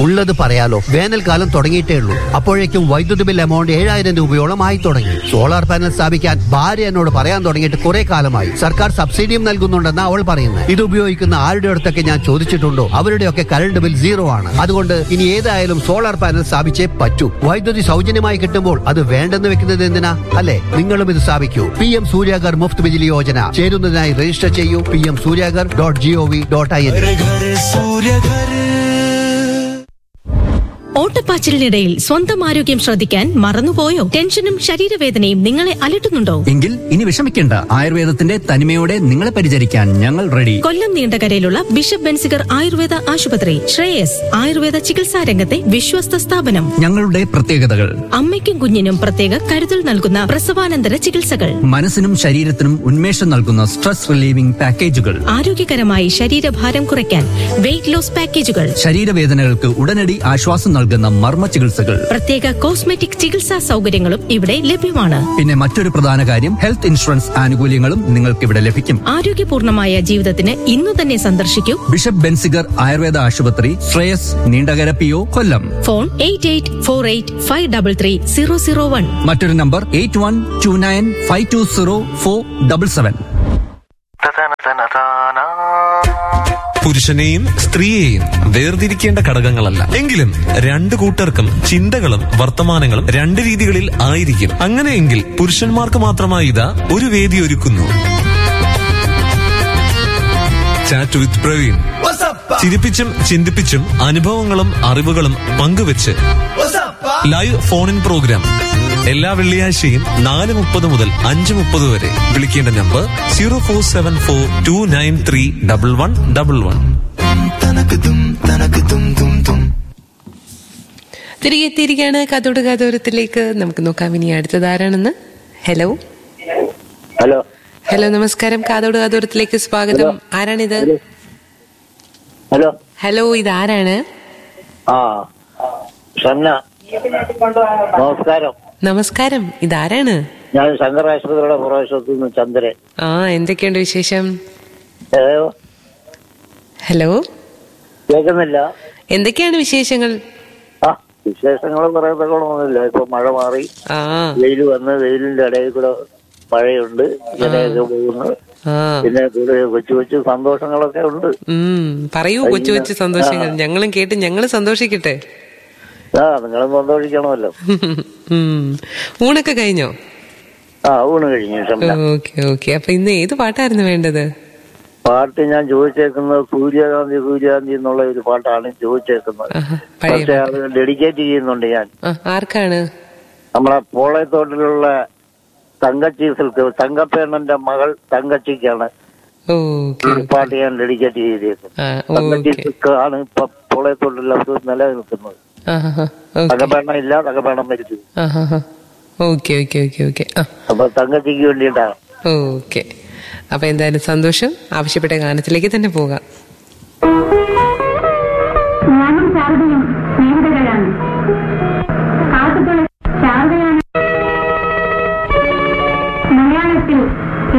ഉള്ളത് പറയാലോ, വേനൽക്കാലം തുടങ്ങിയിട്ടേ ഉള്ളൂ. അപ്പോഴേക്കും വൈദ്യുതി ബിൽ എമൗണ്ട് 7,000 രൂപയോളം ആയി തുടങ്ങി. സോളാർ പാനൽ സ്ഥാപിക്കാൻ ഭാര്യ എന്നോട് പറയാൻ തുടങ്ങിയിട്ട് കുറെ കാലമായി. സർക്കാർ സബ്സിഡിയും നൽകുന്നുണ്ടെന്ന് അവൾ പറയുന്നത്. ഇത് ഉപയോഗിക്കുന്ന ആരുടെ അടുത്തൊക്കെ ഞാൻ ചോദിച്ചിട്ടുണ്ടോ അവരുടെയൊക്കെ കറണ്ട് ബിൽ 0 ആണ്. അതുകൊണ്ട് ഇനി ഏതായാലും സോളാർ പാനൽ സ്ഥാപിച്ചേ പറ്റൂ. വൈദ്യുതി സൗജന്യമായി കിട്ടുമ്പോൾ അത് വേണ്ടെന്ന് വെക്കുന്നത് എന്തിനാ? അല്ലെ, നിങ്ങളും ഇത് സ്ഥാപിക്കൂ. PM സൂര്യാഗർ മുഫ്ത് ബിജിലി യോജന. ചേരുന്നതിനായി രജിസ്റ്റർ ചെയ്യൂ pmsuryagar.gov.in. ഓട്ടപ്പാച്ചിലിനിടയിൽ സ്വന്തം ആരോഗ്യം ശ്രദ്ധിക്കാൻ മറന്നുപോയോ? ടെൻഷനും ശരീരവേദനയും നിങ്ങളെ അലട്ടുന്നുണ്ടോ? എങ്കിൽ ഇനി വിഷമിക്കേണ്ട. ആയുർവേദത്തിന്റെ തനിമയോടെ നിങ്ങളെ പരിചരിക്കാൻ ഞങ്ങൾ റെഡി. കൊല്ലം നീണ്ടകരയിലുള്ള ബിഷപ്പ് ബെൻസിഗർ ആയുർവേദ ആശുപത്രി. ശ്രേയസ് ആയുർവേദ ചികിത്സാ രംഗത്തെ വിശ്വസ്ത സ്ഥാപനം. ഞങ്ങളുടെ പ്രത്യേകതകൾ: അമ്മയ്ക്കും കുഞ്ഞിനും പ്രത്യേക കരുതൽ നൽകുന്ന പ്രസവാനന്തര ചികിത്സകൾ, മനസ്സിനും ശരീരത്തിനും ഉന്മേഷം നൽകുന്ന സ്ട്രെസ് റിലീവിംഗ് പാക്കേജുകൾ, ആരോഗ്യകരമായി ശരീരഭാരം കുറയ്ക്കാൻ വെയിറ്റ് ലോസ് പാക്കേജുകൾ, ശരീരവേദനകൾക്ക് ഉടനടി ആശ്വാസം നൽകുന്ന മർമ്മ ചികിത്സകൾ, പ്രത്യേക കോസ്മെറ്റിക് ചികിത്സാ സൗകര്യങ്ങളും ഇവിടെ ലഭ്യമാണ്. പിന്നെ മറ്റൊരു പ്രധാന കാര്യം, ഹെൽത്ത് ഇൻഷുറൻസ് ആനുകൂല്യങ്ങളും നിങ്ങൾക്ക് ഇവിടെ ലഭിക്കും. ആരോഗ്യപൂർണമായ ജീവിതത്തിന് ഇന്നു തന്നെ സന്ദർശിക്കൂ ബിഷപ്പ് ബെൻസിഗർ ആയുർവേദ ആശുപത്രി, ശ്രേയസ്, നീണ്ടകര PO, കൊല്ലം. ഫോൺ 8848533001. മറ്റൊരു നമ്പർ 8129520477. പുരുഷനെയും സ്ത്രീയെയും വേർതിരിക്കേണ്ട ഘടകങ്ങളല്ല. എങ്കിലും രണ്ടു കൂട്ടർക്കും ചിന്തകളും വർത്തമാനങ്ങളും രണ്ട് രീതികളിൽ ആയിരിക്കും. അങ്ങനെയെങ്കിൽ പുരുഷന്മാർക്ക് മാത്രമായി ഇതാ ഒരു വേദി ഒരുക്കുന്നു. Chat with Praveen. ചിരിപ്പിച്ചും ചിന്തിപ്പിച്ചും അനുഭവങ്ങളും അറിവുകളും പങ്കുവെച്ച് ലൈവ് ഫോൺ ഇൻ പ്രോഗ്രാം എല്ലാ വെള്ളിയാഴ്ചയും 4:30 മുതൽ 5:30 വരെ. വിളിക്കേണ്ട നമ്പർ 0474293111. തിരികെ എത്തിയിരിക്കുകയാണ് കാതോട് കാതോരത്തിലേക്ക്. നമുക്ക് നോക്കാം ഇനി അടുത്തതാരാണെന്ന്. ഹലോ ഹലോ ഹലോ നമസ്കാരം. കാതോട് കാതോരത്തിലേക്ക് സ്വാഗതം. ആരാണിത്? ഹലോ ഹലോ, ഇതാരാണ്? നമസ്കാരം. നമസ്കാരം, ഇതാരാണ്? ഞാൻ ശങ്കർ ആശുപത്രിയുടെ പുറവശത്തു നിന്ന് ചന്ദ്രൻ. എന്തൊക്കെയുണ്ട് വിശേഷം? ഹലോ, കേൾക്കുന്നില്ല? എന്തൊക്കെയാണ് വിശേഷങ്ങൾ? വിശേഷങ്ങൾ പറയത്തക്കൊന്നുമില്ല. ഇപ്പൊ മഴ മാറി, വെയിൽ വന്ന്, വെയിലിന്റെ ഇടയിൽ കൂടെ മഴയുണ്ട്, ഇങ്ങനെയൊക്കെ പോകുന്നു. പിന്നെ കൊച്ചു കൊച്ചു സന്തോഷങ്ങളൊക്കെ ഉണ്ട്. പറയൂ, കൊച്ചു കൊച്ചു സന്തോഷങ്ങൾ. ഞങ്ങളും കേട്ട് ഞങ്ങൾ സന്തോഷിക്കട്ടെ. നിങ്ങളും സന്തോഷിക്കണമല്ലോ. ഊണൊക്കെ കഴിഞ്ഞോ? ഊണ് കഴിഞ്ഞു. Okay okay. അപ്പൊ ഇന്ന് ഏത് പാട്ടായിരുന്നു വേണ്ടത്? പാട്ട് ഞാൻ ചോദിച്ചേക്കുന്നത് സൂര്യകാന്തി സൂര്യകാന്തി എന്നുള്ള ഒരു പാട്ടാണ് ചോദിച്ചേക്കുന്നത്. പക്ഷെ അത് ഡെഡിക്കേറ്റ് ചെയ്യുന്നുണ്ട് ഞാൻ. ആർക്കാണ്? നമ്മളെ പോളയത്തോട്ടിലുള്ള തങ്കച്ചി സിൽക്ക്, തങ്കപ്പേണ്ണന്റെ മകൾ തങ്കച്ചിക്കാണ് പാട്ട് ഞാൻ ഡെഡിക്കേറ്റ് ചെയ്തേക്കുന്നത്. തങ്കച്ചി സിൽക്ക് ആണ് ഇപ്പൊ പോളയത്തോട്ടിൽ അത് നിലനിൽക്കുന്നത്. തങ്കപ്പേണ്ണ ഇല്ല, തങ്കപ്പേണ്ണ മരിച്ചു. അപ്പൊ തങ്കച്ചിക്ക് വേണ്ടിയിട്ടാണ്. ഓക്കെ. അപ്പൊ എന്തായാലും സന്തോഷം. ആവശ്യപ്പെട്ട ഗാനത്തിലേക്ക് തന്നെ പോകാം.